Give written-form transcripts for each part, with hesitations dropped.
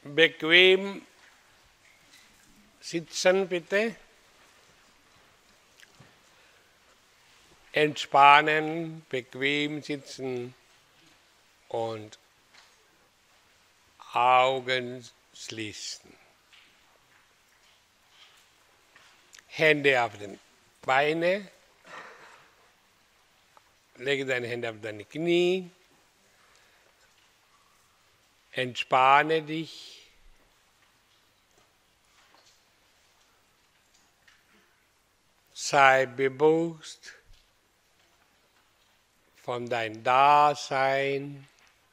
Bequem sitzen bitte. Entspannen, bequem sitzen und Augen schließen. Hände auf den Beine. Lege deine Hände auf deine Knie. Entspanne dich. Sei bewusst von deinem Dasein.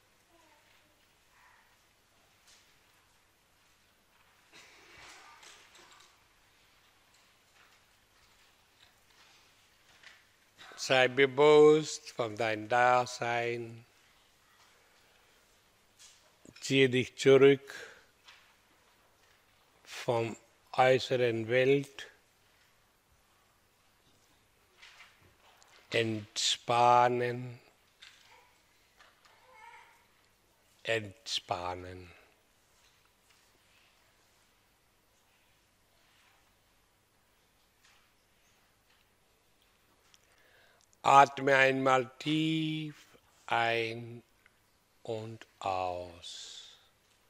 Sei bewusst von deinem Dasein. Ziehe dich zurück vom äußeren Welt. Entspannen. Entspannen. Atme einmal tief ein und aus.